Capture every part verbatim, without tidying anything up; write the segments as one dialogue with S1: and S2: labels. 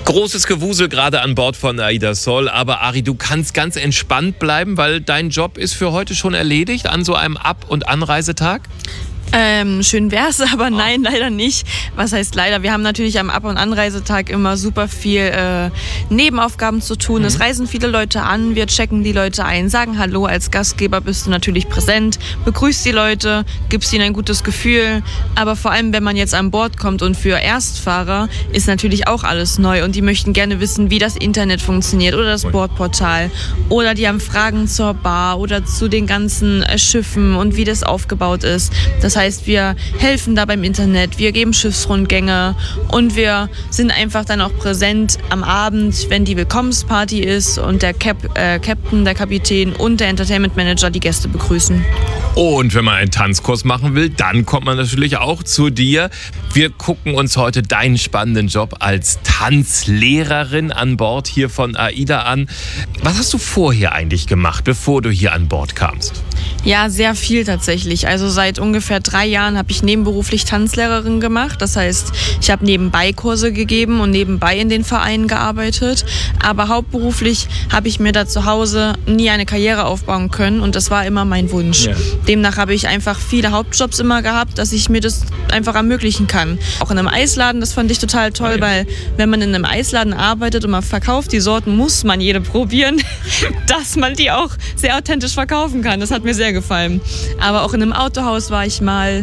S1: Großes Gewusel gerade an Bord von Aida Sol, aber Ari, du kannst ganz entspannt bleiben, weil dein Job ist für heute schon erledigt an so einem Ab- und Anreisetag?
S2: Ähm, schön wär's, aber nein, leider nicht. Was heißt leider? Wir haben natürlich am Ab- und Anreisetag immer super viel äh, Nebenaufgaben zu tun. Mhm. Es reisen viele Leute an, wir checken die Leute ein, sagen Hallo. Als Gastgeber bist du natürlich präsent, begrüßt die Leute, gibst ihnen ein gutes Gefühl. Aber vor allem, wenn man jetzt an Bord kommt und für Erstfahrer ist natürlich auch alles neu und die möchten gerne wissen, wie das Internet funktioniert oder das Bordportal. Oder die haben Fragen zur Bar oder zu den ganzen äh, Schiffen und wie das aufgebaut ist. Das Das heißt, wir helfen da beim Internet, wir geben Schiffsrundgänge und wir sind einfach dann auch präsent am Abend, wenn die Willkommensparty ist und der Cap, äh, Captain, der Kapitän und der Entertainment Manager die Gäste begrüßen.
S1: Und wenn man einen Tanzkurs machen will, dann kommt man natürlich auch zu dir. Wir gucken uns heute deinen spannenden Job als Tanzlehrerin an Bord hier von Aida an. Was hast du vorher eigentlich gemacht, bevor du hier an Bord kamst?
S2: Ja, sehr viel tatsächlich. Also seit ungefähr drei Jahren habe ich nebenberuflich Tanzlehrerin gemacht. Das heißt, ich habe nebenbei Kurse gegeben und nebenbei in den Vereinen gearbeitet. Aber hauptberuflich habe ich mir da zu Hause nie eine Karriere aufbauen können und das war immer mein Wunsch. Ja. Demnach habe ich einfach viele Hauptjobs immer gehabt, dass ich mir das einfach ermöglichen kann. Auch in einem Eisladen, das fand ich total toll, oh ja. Weil wenn man in einem Eisladen arbeitet und man verkauft die Sorten, muss man jede probieren, dass man die auch sehr authentisch verkaufen kann. Das hat mir sehr gefallen. Aber auch in einem Autohaus war ich mal,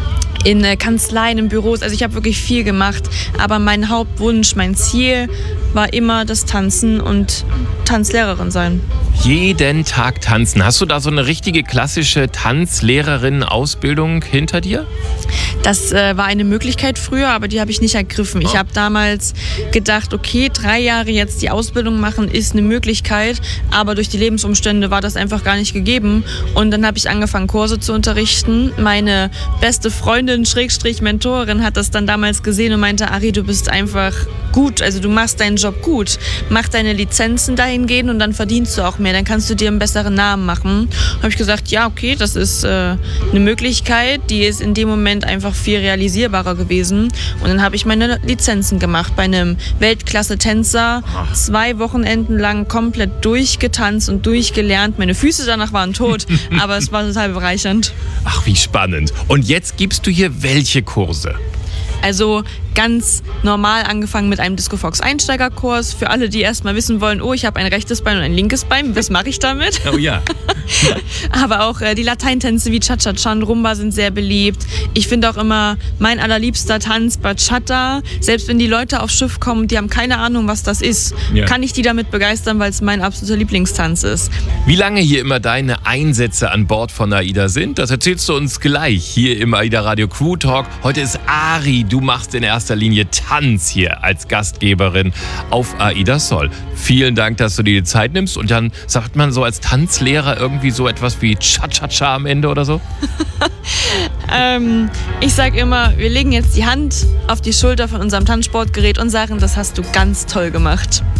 S2: in Kanzleien, in Büros. Also ich habe wirklich viel gemacht. Aber mein Hauptwunsch, mein Ziel war immer das Tanzen und Tanzlehrerin sein.
S1: Jeden Tag tanzen. Hast du da so eine richtige klassische Tanzlehrerinnen-Ausbildung hinter dir?
S2: Das äh, war eine Möglichkeit früher, aber die habe ich nicht ergriffen. Ich habe damals gedacht, okay, drei Jahre jetzt die Ausbildung machen ist eine Möglichkeit, aber durch die Lebensumstände war das einfach gar nicht gegeben. Und dann habe ich angefangen, Kurse zu unterrichten. Meine beste Freundin, Schrägstrich Mentorin, hat das dann damals gesehen und meinte, Ari, du bist einfach gut, also du machst deinen Job gut. Mach deine Lizenzen dahingehend und dann verdienst du auch mehr, dann kannst du dir einen besseren Namen machen. Habe ich gesagt, ja, okay, das ist äh, eine Möglichkeit, die ist in dem Moment einfach viel realisierbarer gewesen. Und dann habe ich meine Lizenzen gemacht bei einem Weltklasse-Tänzer, zwei Wochenenden lang komplett durchgetanzt und durchgelernt. Meine Füße danach waren tot, aber es war total bereichernd.
S1: Ach, wie spannend. Und jetzt gibst du hier welche Kurse?
S2: Also ganz normal angefangen mit einem Disco Fox Einsteigerkurs. Für alle, die erstmal wissen wollen, oh, ich habe ein rechtes Bein und ein linkes Bein, was mache ich damit?
S1: Oh ja.
S2: Aber auch äh, die Lateintänze wie Cha-Cha-Cha und Rumba sind sehr beliebt. Ich finde auch immer, mein allerliebster Tanz Bachata. Selbst wenn die Leute aufs Schiff kommen, die haben keine Ahnung, was das ist, ja. Kann ich die damit begeistern, weil es mein absoluter Lieblingstanz ist.
S1: Wie lange hier immer deine Einsätze an Bord von Aida sind, das erzählst du uns gleich hier im Aida Radio Crew Talk. Heute ist Ari. Du machst in erster Linie Tanz hier als Gastgeberin auf Aida Sol. Vielen Dank, dass du dir die Zeit nimmst. Und dann sagt man so als Tanzlehrer irgendwie so etwas wie Cha-Cha-Cha am Ende oder so?
S2: ähm, ich sage immer, wir legen jetzt die Hand auf die Schulter von unserem Tanzsportgerät und sagen, das hast du ganz toll gemacht.